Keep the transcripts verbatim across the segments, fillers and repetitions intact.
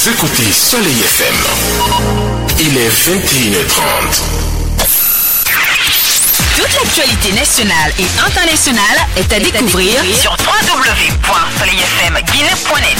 Vous écoutez Soleil F M. Il est vingt et une heures trente. Toute l'actualité nationale et internationale est à, est découvrir, à découvrir sur w w w point soleil f m guinée point net.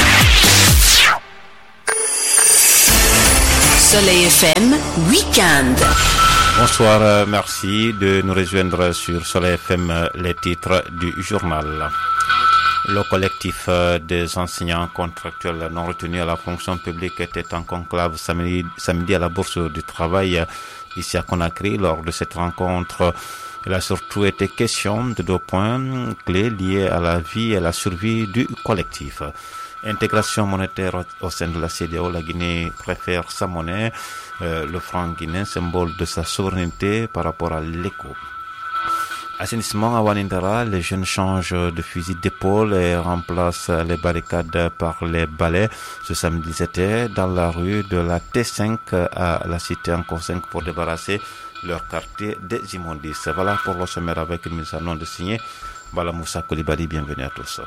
Soleil F M Week-end. Bonsoir, euh, merci de nous rejoindre sur Soleil F M, euh, les titres du journal. Le collectif euh, des enseignants contractuels non retenus à la fonction publique était en conclave samedi, samedi à la Bourse du Travail euh, ici à Conakry. Lors de cette rencontre, il a surtout été question de deux points clés liés à la vie et à la survie du collectif. Intégration monétaire au sein de la C E D E A O, la Guinée préfère sa monnaie, euh, le franc guinéen, symbole de sa souveraineté par rapport à l'éco. Assainissement à Wanindara, les jeunes changent de fusil d'épaule et remplacent les barricades par les balais. Ce samedi, c'était dans la rue de la T cinq à la cité encore cinq pour débarrasser leur quartier des immondices. Voilà pour le sommaire avec une mise en nom de signer Bala Moussa Koulibaly. Bienvenue à tous.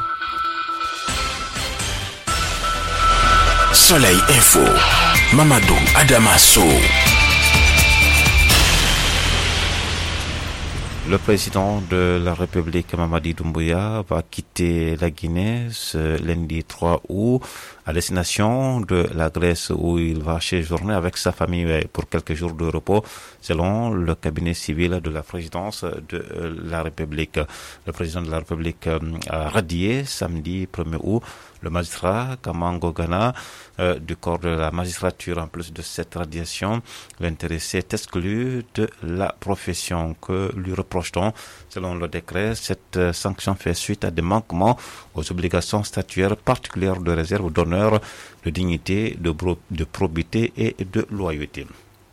Soleil Info, Mamadou Adamasso. Le président de la République, Mamadi Doumbouya, va quitter la Guinée ce lundi trois août à destination de la Grèce où il va séjourner avec sa famille pour quelques jours de repos, selon le cabinet civil de la présidence de la République. Le président de la République a radié samedi premier août le magistrat Kamango Gana euh, du corps de la magistrature. En plus de cette radiation, l'intéressé est exclu de la profession. Que lui reproche-t-on? Selon le décret, cette euh, sanction fait suite à des manquements aux obligations statutaires particulières de réserve d'honneur, de dignité, de, bro- de probité et de loyauté.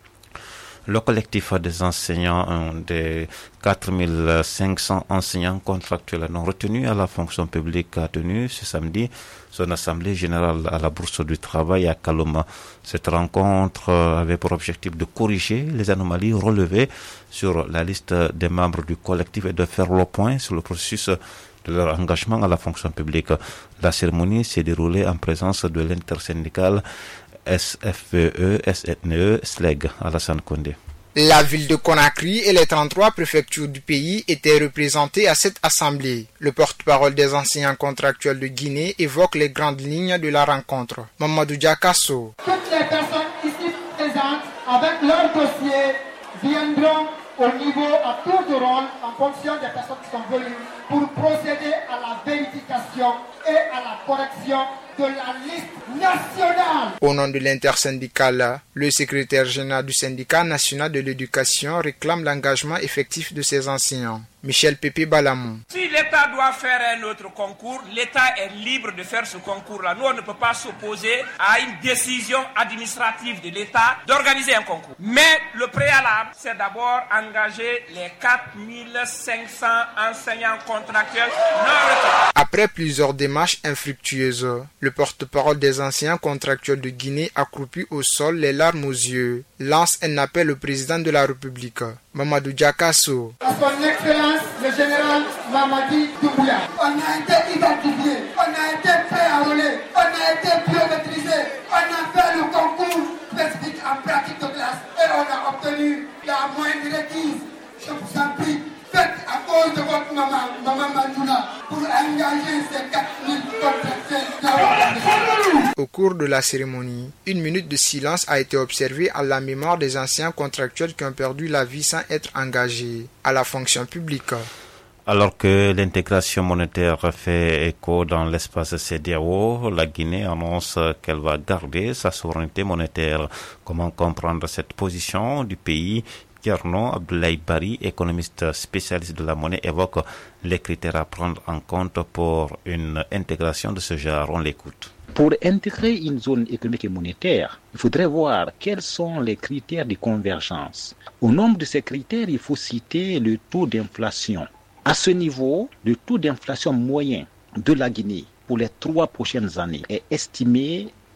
Le collectif des enseignants, des quatre mille cinq cents enseignants contractuels non retenus à la fonction publique, a tenu ce samedi son assemblée générale à la Bourse du Travail à Kaloma. Cette rencontre avait pour objectif de corriger les anomalies relevées sur la liste des membres du collectif et de faire le point sur le processus de leur engagement à la fonction publique. La cérémonie s'est déroulée en présence de l'intersyndicale S F P E, S N E, S L E G, Alassane Kondé. La ville de Conakry et les trente-trois préfectures du pays étaient représentées à cette assemblée. Le porte-parole des enseignants contractuels de Guinée évoque les grandes lignes de la rencontre. Mamadou Diakasso. Toutes les personnes ici présentes avec leur dossier viendront au niveau à tour de rôle en fonction des personnes qui sont venues pour procéder à la vérification et à la correction de la liste nationale. Au nom de l'intersyndicale, le secrétaire général du syndicat national de l'éducation réclame l'engagement effectif de ses enseignants. Michel Pépé Balamou. Si l'État doit faire un autre concours, l'État est libre de faire ce concours-là. Nous, on ne peut pas s'opposer à une décision administrative de l'État d'organiser un concours. Mais le préalable, c'est d'abord engager les quatre mille cinq cents enseignants contractuels non retenus. Après plusieurs démarches infructueuses, le porte-parole des enseignants contractuels de Guinée, accroupi au sol, les larmes aux yeux, lance un appel au président de la République, Mamadou Diakasso. À son excellence, le général Mamadi Doumbouya. On a été identifié, on a été préenrôlé, on a été biométrisé, on a fait le concours spécifique en pratique de classe et on a obtenu la moindre requise. Je vous en prie, faites à cause de votre maman, maman Mandoula, pour engager ces quatre mille contractuels. Au cours de la cérémonie, une minute de silence a été observée à la mémoire des anciens contractuels qui ont perdu la vie sans être engagés à la fonction publique. Alors que l'intégration monétaire fait écho dans l'espace C E D E A O, la Guinée annonce qu'elle va garder sa souveraineté monétaire. Comment comprendre cette position du pays? Tierno Abdoulaye Bari, économiste spécialiste de la monnaie, évoque les critères à prendre en compte pour une intégration de ce genre. On l'écoute. Pour intégrer une zone économique et monétaire, il faudrait voir quels sont les critères de convergence. Au nombre de ces critères, il faut citer le taux d'inflation. À ce niveau, le taux d'inflation moyen de la Guinée pour les trois prochaines années est estimé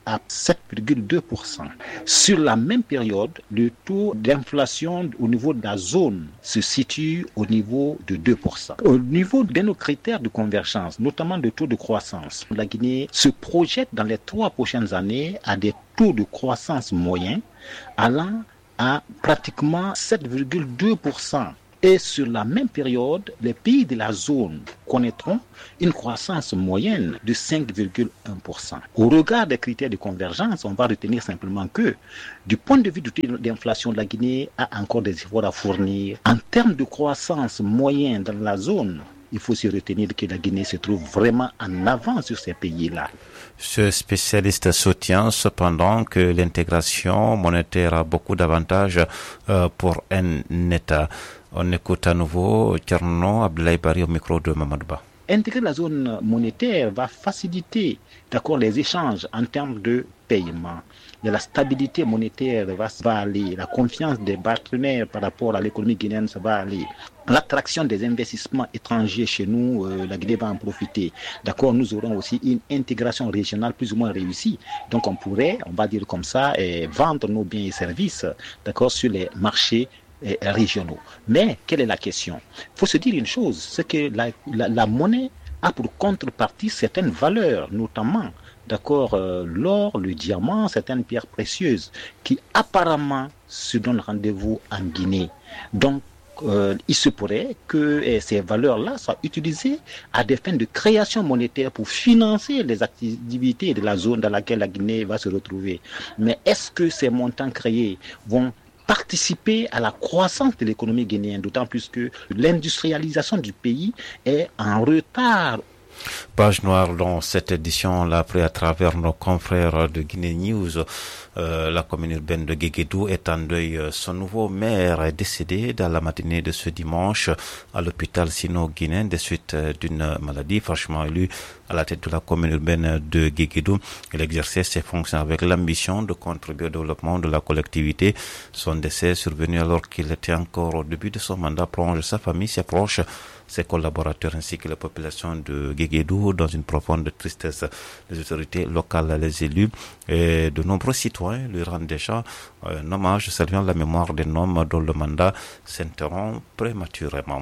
à sept virgule deux pour cent. Sur la même période, le taux d'inflation au niveau de la zone se situe au niveau de deux pour cent. Au niveau de nos critères de convergence, notamment de taux de croissance, la Guinée se projette dans les trois prochaines années à des taux de croissance moyens allant à pratiquement sept virgule deux pour cent. Et sur la même période, les pays de la zone connaîtront une croissance moyenne de cinq virgule un pour cent. Au regard des critères de convergence, on va retenir simplement que, du point de vue du taux d'inflation, la Guinée a encore des efforts à fournir. En termes de croissance moyenne dans la zone, il faut se retenir que la Guinée se trouve vraiment en avance sur ces pays-là. Ce spécialiste soutient cependant que l'intégration monétaire a beaucoup d'avantages euh, pour un État. On écoute à nouveau Tcherno Abdoulaye Bari au micro de Mamadou Ba. Intégrer la zone monétaire va faciliter d'accord, les échanges en termes de paiement. Et la stabilité monétaire va, va aller, la confiance des partenaires par rapport à l'économie guinéenne, ça va aller. L'attraction des investissements étrangers chez nous, euh, la Guinée va en profiter. D'accord, nous aurons aussi une intégration régionale plus ou moins réussie. Donc on pourrait, on va dire comme ça, eh, vendre nos biens et services, d'accord, sur les marchés eh, régionaux. Mais quelle est la question? Il faut se dire une chose, c'est que la, la, la monnaie a pour contrepartie certaines valeurs, notamment d'accord, euh, l'or, le diamant, certaines pierres précieuses qui apparemment se donnent rendez-vous en Guinée. Donc, euh, il se pourrait que eh, ces valeurs-là soient utilisées à des fins de création monétaire pour financer les activités de la zone dans laquelle la Guinée va se retrouver. Mais est-ce que ces montants créés vont participer à la croissance de l'économie guinéenne, d'autant plus que l'industrialisation du pays est en retard? Page noire dans cette édition, là, après à travers nos confrères de Guinée News, euh, la commune urbaine de Guéguédou est en deuil. Son nouveau maire est décédé dans la matinée de ce dimanche à l'hôpital sino-guinéen des suites d'une maladie. Franchement élu à la tête de la commune urbaine de Guéguédou, il exerçait ses fonctions avec l'ambition de contribuer au développement de la collectivité. Son décès survenu alors qu'il était encore au début de son mandat plonge sa famille, ses proches, ses collaborateurs ainsi que la population de Guéguédou dans une profonde tristesse. Les autorités locales, les élus et de nombreux citoyens lui rendent déjà un hommage saluant la mémoire d'un homme dont le mandat s'interrompt prématurément.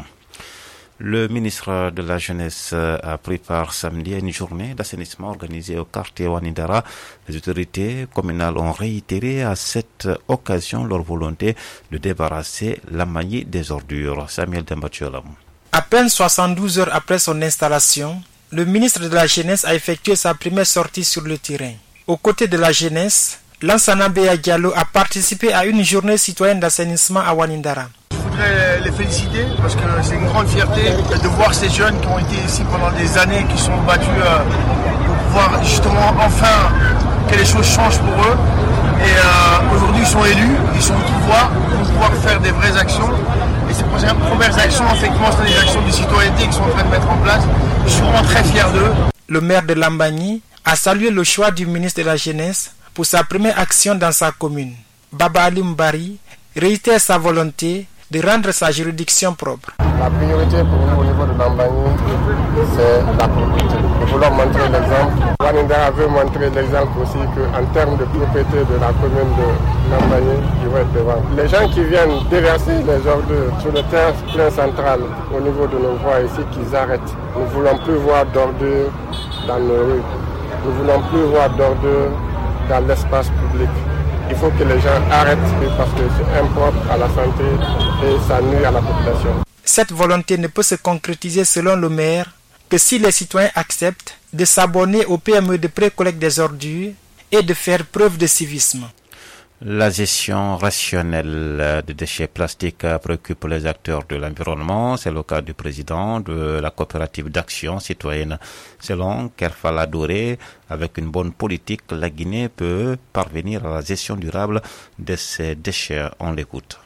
Le ministre de la Jeunesse a pris part samedi à une journée d'assainissement organisée au quartier Wanindara. Les autorités communales ont réitéré à cette occasion leur volonté de débarrasser Lamagny des ordures. Samuel Dembachiolam. À peine soixante-douze heures après son installation, le ministre de la Jeunesse a effectué sa première sortie sur le terrain. Aux côtés de la jeunesse, Lansana Beya Diallo a participé à une journée citoyenne d'assainissement à Wanindara. Je voudrais les féliciter parce que c'est une grande fierté de voir ces jeunes qui ont été ici pendant des années, qui sont battus pour pouvoir justement enfin que les choses changent pour eux. Et euh, aujourd'hui ils sont élus, ils sont au pouvoir, ils vont pouvoir faire des vraies actions. Et ces premières actions, effectivement, c'est des actions de citoyenneté qu'ils sont en train de mettre en place. Je suis vraiment très fier d'eux. Le maire de Lamagny a salué le choix du ministre de la Jeunesse pour sa première action dans sa commune. Baba Ali Mbari réitère sa volonté de rendre sa juridiction propre. La priorité pour nous au niveau de Lamagny, c'est la propriété. Nous voulons montrer l'exemple. Wanindara veut montrer l'exemple aussi qu'en termes de propriété de la commune de Lamagny, ils vont être devant. Les gens qui viennent déverser les ordures sur le terrain plein central au niveau de nos voies ici, qu'ils arrêtent. Nous ne voulons plus voir d'ordures dans nos rues. Nous ne voulons plus voir d'ordures dans l'espace public. Il faut que les gens arrêtent parce que c'est impropre à la santé et ça nuit à la population. Cette volonté ne peut se concrétiser selon le maire que si les citoyens acceptent de s'abonner au P M E de pré-collecte des ordures et de faire preuve de civisme. La gestion rationnelle des déchets plastiques préoccupe les acteurs de l'environnement. C'est le cas du président de la coopérative d'action citoyenne. Selon Kerfala Doré, avec une bonne politique, la Guinée peut parvenir à la gestion durable de ces déchets. On l'écoute.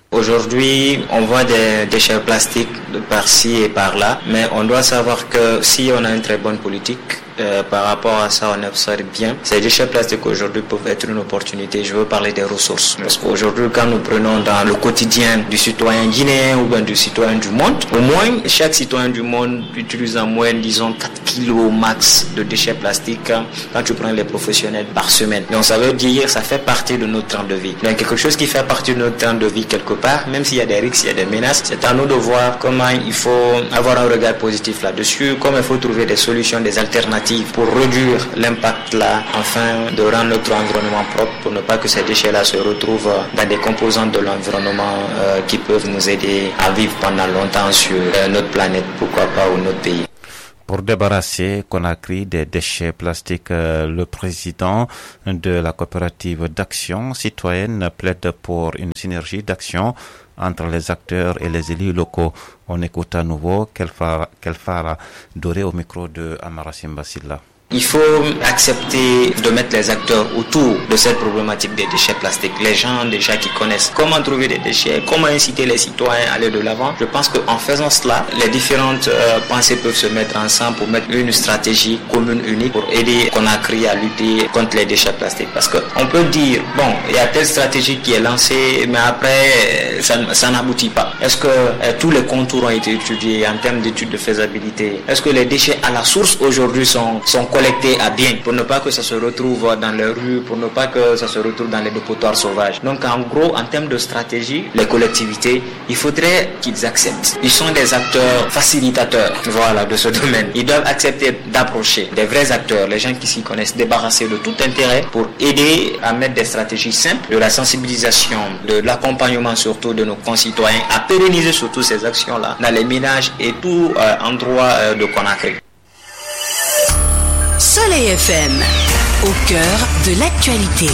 Aujourd'hui, on voit des déchets plastiques de par-ci et par-là, mais on doit savoir que si on a une très bonne politique, Euh, par rapport à ça, on observe bien. Ces déchets plastiques aujourd'hui peuvent être une opportunité. Je veux parler des ressources. Parce qu'aujourd'hui, quand nous prenons dans le quotidien du citoyen guinéen ou bien du citoyen du monde, au moins, chaque citoyen du monde utilise en moyenne, disons, quatre kilos max de déchets plastiques quand tu prends les professionnels par semaine. Donc, ça veut dire, ça fait partie de notre train de vie. Donc, quelque chose qui fait partie de notre train de vie quelque part, même s'il y a des risques, il y a des menaces, c'est à nous de voir comment il faut avoir un regard positif là-dessus, comment il faut trouver des solutions, des alternatives pour réduire l'impact là, afin de rendre notre environnement propre, pour ne pas que ces déchets-là se retrouvent dans des composantes de l'environnement euh, qui peuvent nous aider à vivre pendant longtemps sur euh, notre planète, pourquoi pas, ou notre pays. Pour débarrasser Conakry des déchets plastiques, euh, le président de la coopérative d'action citoyenne plaide pour une synergie d'action entre les acteurs et les élus locaux. On écoute à nouveau Kelfara Doré au micro de Amara Simbasila. Il faut accepter de mettre les acteurs autour de cette problématique des déchets plastiques. Les gens déjà qui connaissent comment trouver des déchets, comment inciter les citoyens à aller de l'avant. Je pense qu'en faisant cela, les différentes euh, pensées peuvent se mettre ensemble pour mettre une stratégie commune unique pour aider Conakry à lutter contre les déchets plastiques. Parce qu'on peut dire, bon, il y a telle stratégie qui est lancée, mais après, ça, ça n'aboutit pas. Est-ce que euh, tous les contours ont été étudiés en termes d'études de faisabilité? Est-ce que les déchets à la source aujourd'hui sont, sont collectés à bien pour ne pas que ça se retrouve dans les rues, pour ne pas que ça se retrouve dans les dépotoirs sauvages? Donc en gros, en termes de stratégie, les collectivités, il faudrait qu'ils acceptent. Ils sont des acteurs facilitateurs, voilà, de ce domaine. Ils doivent accepter d'approcher des vrais acteurs, les gens qui s'y connaissent, débarrasser de tout intérêt pour aider à mettre des stratégies simples, de la sensibilisation, de l'accompagnement surtout de nos concitoyens, à pérenniser surtout ces actions-là dans les ménages et tout euh, endroit euh, de Conakry. Soleil F M, au cœur de l'actualité.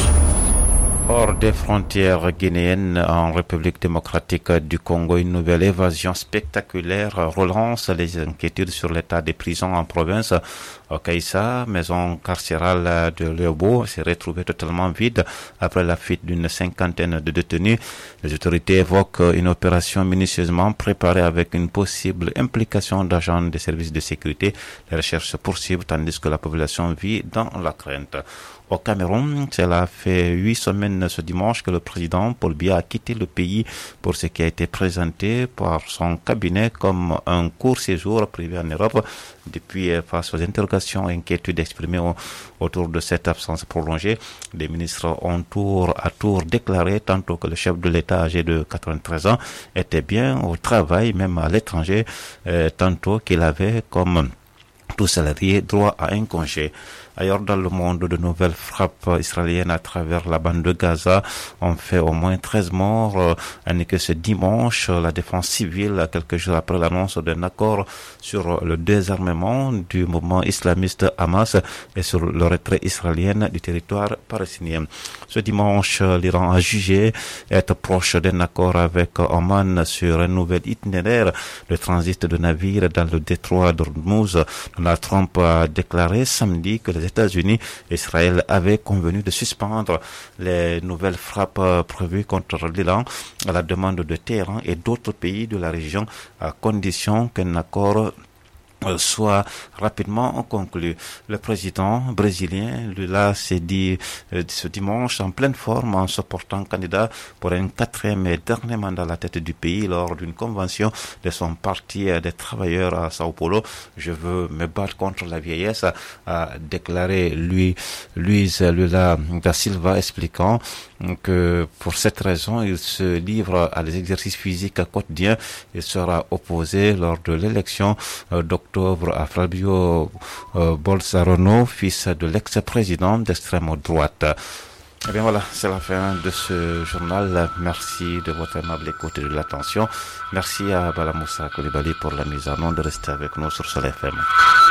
Hors des frontières guinéennes, en République démocratique du Congo, une nouvelle évasion spectaculaire relance les inquiétudes sur l'état des prisons en province. Okaïssa, maison carcérale de Léobo, s'est retrouvée totalement vide après la fuite d'une cinquantaine de détenus. Les autorités évoquent une opération minutieusement préparée avec une possible implication d'agents des services de sécurité. Les recherches se poursuivent tandis que la population vit dans la crainte. Au Cameroun, cela fait huit semaines ce dimanche que le président Paul Biya a quitté le pays pour ce qui a été présenté par son cabinet comme un court séjour privé en Europe. Depuis, face aux interrogations et inquiétudes exprimées au, autour de cette absence prolongée, les ministres ont tour à tour déclaré tantôt que le chef de l'État âgé de quatre-vingt-treize ans était bien au travail, même à l'étranger, euh, tantôt qu'il avait, comme tout salarié, droit à un congé. Ailleurs dans le monde, de nouvelles frappes israéliennes à travers la bande de Gaza ont fait au moins treize morts, euh, ainsi que ce dimanche, la défense civile, quelques jours après l'annonce d'un accord sur le désarmement du mouvement islamiste Hamas et sur le retrait israélien du territoire palestinien. Ce dimanche, l'Iran a jugé être proche d'un accord avec Oman sur un nouvel itinéraire de transit de navires dans le détroit d'Ormuz. Donald Trump a déclaré samedi que les États-Unis et Israël avaient convenu de suspendre les nouvelles frappes prévues contre l'Iran à la demande de Téhéran et d'autres pays de la région à condition qu'un accord soit rapidement conclu. Le président brésilien Lula s'est dit euh, ce dimanche en pleine forme en se portant candidat pour un quatrième et dernier mandat à la tête du pays lors d'une convention de son parti des travailleurs à Sao Paulo. Je veux me battre contre la vieillesse, a déclaré lui, Luiz Lula da Silva, expliquant que pour cette raison, il se livre à des exercices physiques quotidiens. Il sera opposé lors de l'élection euh, d'octobre à Fabio euh, Bolsonaro, fils de l'ex-président d'extrême droite. Eh bien voilà, c'est la fin de ce journal. Merci de votre aimable écoute et de l'attention. Merci à Bala Moussa Koulibaly pour la mise en onde. Restez avec nous sur Soleil F M.